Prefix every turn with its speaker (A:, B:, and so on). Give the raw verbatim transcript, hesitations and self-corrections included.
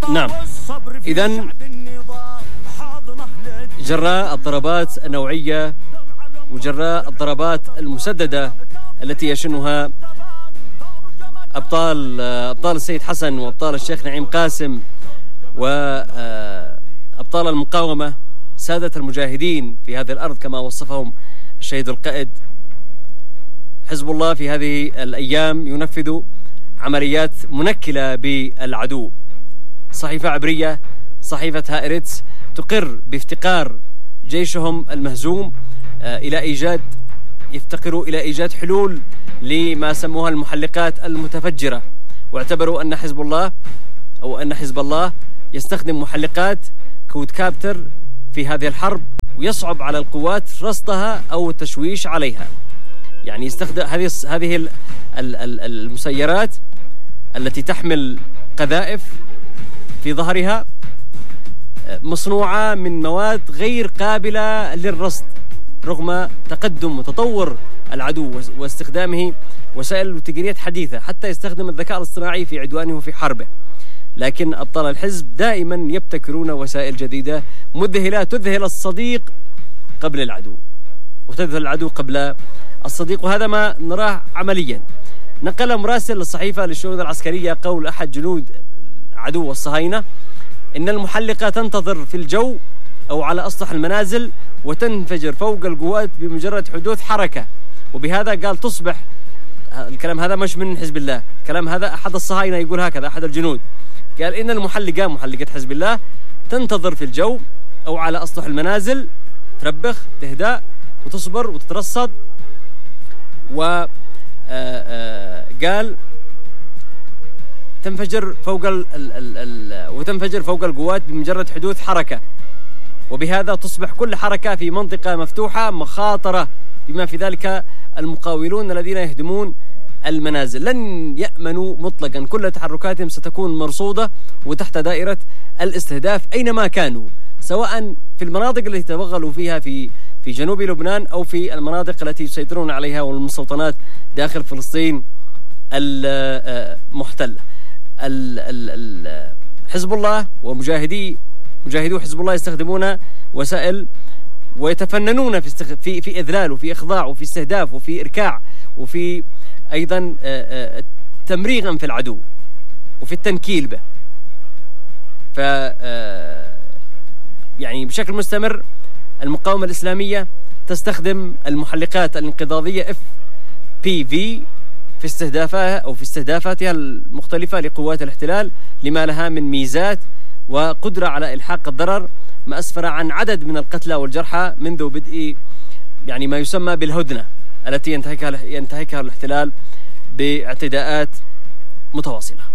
A: نعم، إذن جراء الضربات النوعية وجراء الضربات المسددة التي يشنها أبطال أبطال السيد حسن وأبطال الشيخ نعيم قاسم وأبطال المقاومة سادة المجاهدين في هذه الأرض كما وصفهم الشهيد القائد، حزب الله في هذه الأيام ينفذ عمليات منكلة بالعدو. صحيفة عبرية، صحيفة هائرتس، تقر بافتقار جيشهم المهزوم إلى إيجاد يفتقروا إلى إيجاد حلول لما سموها المحلقات المتفجرة، واعتبروا أن حزب الله أو أن حزب الله يستخدم محلقات كود كابتر في هذه الحرب، ويصعب على القوات رصدها أو التشويش عليها. يعني يستخدم هذه هذه المسيرات التي تحمل قذائف في ظهرها مصنوعة من مواد غير قابلة للرصد رغم تقدم وتطور العدو واستخدامه وسائل وتقنيات حديثة حتى يستخدم الذكاء الاصطناعي في عدوانه وفي حربه. لكن أبطال الحزب دائما يبتكرون وسائل جديدة مذهلة تذهل الصديق قبل العدو وتذهل العدو قبل الصديق، وهذا ما نراه عمليا. نقل مراسل للصحيفة للشؤون العسكرية قول أحد جنود عدو الصهاينة إن المحلقة تنتظر في الجو أو على أسطح المنازل وتنفجر فوق القوات بمجرد حدوث حركة، وبهذا قال تصبح، الكلام هذا مش من حزب الله، الكلام هذا أحد الصهاينة يقول هكذا، أحد الجنود قال إن المحلقة محلقة حزب الله تنتظر في الجو أو على أسطح المنازل، تربخ تهدأ وتصبر وتترصد، وقال تنفجر فوق ال ال ال ال وتنفجر فوق القوات بمجرد حدوث حركة، وبهذا تصبح كل حركة في منطقة مفتوحة مخاطرة، بما في ذلك المقاولون الذين يهدمون المنازل لن يأمنوا مطلقا، كل تحركاتهم ستكون مرصودة وتحت دائرة الاستهداف أينما كانوا، سواء في المناطق التي توغلوا فيها في في جنوب لبنان أو في المناطق التي يسيطرون عليها والمستوطنات داخل فلسطين المحتلة. حزب الله ومجاهدي مجاهدو حزب الله يستخدمون وسائل ويتفننون في في في إذلال وفي إخضاع وفي استهداف وفي إركاع وفي أيضا تمريغا في العدو وفي التنكيل به. ف يعني بشكل مستمر المقاومة الإسلامية تستخدم المحلقات الانقضاضية إف بي في في استهدافها أو في استهدافاتها المختلفة لقوات الاحتلال لما لها من ميزات وقدرة على إلحاق الضرر، ما أسفر عن عدد من القتلى والجرحى منذ بدء يعني ما يسمى بالهدنة التي ينتهكها ينتهكها الاحتلال باعتداءات متواصلة.